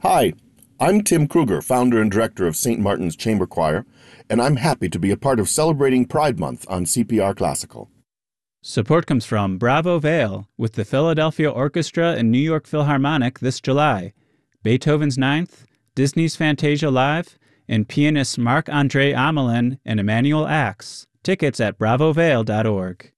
Hi, I'm Tim Kruger, founder and director of St. Martin's Chamber Choir, and I'm happy to be a part of celebrating Pride Month on CPR Classical. Support comes from Bravo Vale with the Philadelphia Orchestra and New York Philharmonic this July, Beethoven's Ninth, Disney's Fantasia Live, and pianists Marc-Andre Amelin and Emmanuel Ax. Tickets at bravovale.org.